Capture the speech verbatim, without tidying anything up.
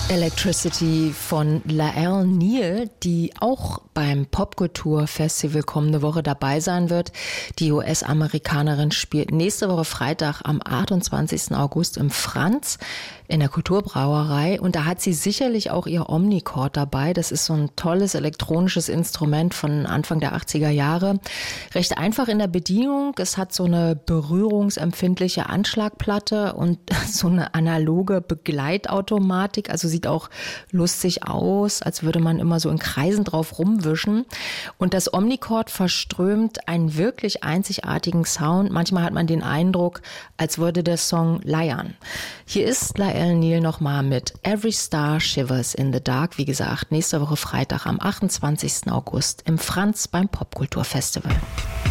Electricity von Lael Neal, die auch beim Popkultur-Festival kommende Woche dabei sein wird. Die U S-Amerikanerin spielt nächste Woche Freitag am achtundzwanzigsten August im Franz in der Kulturbrauerei. Und da hat sie sicherlich auch ihr Omnichord dabei. Das ist so ein tolles elektronisches Instrument von Anfang der achtziger Jahre. Recht einfach in der Bedienung. Es hat so eine berührungsempfindliche Anschlagplatte und so eine analoge Begleitautomatik. Also sieht auch lustig aus, als würde man immer so in Kreisen drauf rumwischen. Und das Omnichord verströmt einen wirklich einzigartigen Sound. Manchmal hat man den Eindruck, als würde der Song leiern. Hier ist Lael Neal nochmal mit Every Star Shivers in the Dark. Wie gesagt, nächste Woche Freitag am achtundzwanzigsten August im Franz beim Popkulturfestival.